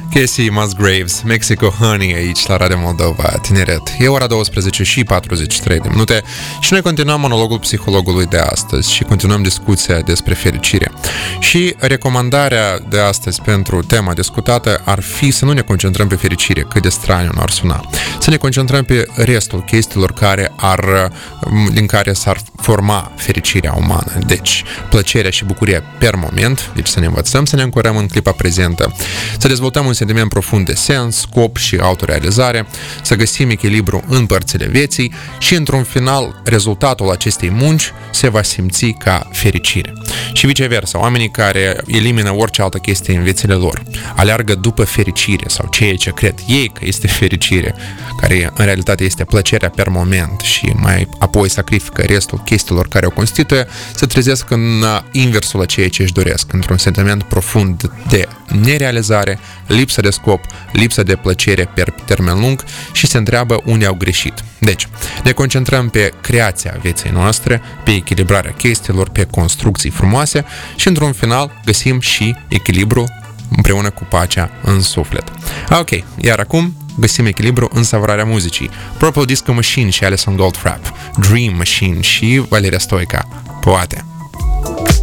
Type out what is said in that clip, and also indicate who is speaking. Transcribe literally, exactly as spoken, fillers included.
Speaker 1: Casey Musgraves, Mexico Honey aici la Radio Moldova, Tineret. E ora douăsprezece și patruzeci și trei de minute și noi continuăm monologul psihologului de astăzi și continuăm discuția despre fericire. Și recomandarea de astăzi pentru tema discutată ar fi să nu ne concentrăm pe fericire, cât de straniu ar suna. Să ne concentrăm pe restul chestiilor care ar, din care s-ar forma fericirea umană. Deci, plăcerea și bucuria per moment, deci să ne învățăm să ne ancorăm în clipa prezentă, să dezvoltăm un sentiment profund de sens, scop și autorealizare, să găsim echilibru în părțile vieții și, într-un final, rezultatul acestei munci se va simți ca fericire. Și viceversa, oamenii care elimină orice altă chestie în viețile lor, aleargă după fericire sau ceea ce cred ei că este fericire, care în realitate este plăcerea per moment și mai apoi sacrifică restul chestiilor care o constituie, se trezesc în inversul a ceea ce își doresc, într-un sentiment profund de nerealizare, lipsă de scop, lipsă de plăcere per termen lung și se întreabă unde au greșit. Deci, ne concentrăm pe creația vieții noastre, pe echilibrarea chestiilor, pe construcții frumoase și, într-un final, găsim și echilibru împreună cu pacea în suflet. Ok, iar acum găsim echilibru în savurarea muzicii. Purple Disco Machine și Alison Goldfrapp, Dream Machine și Valeria Stoica, Poate.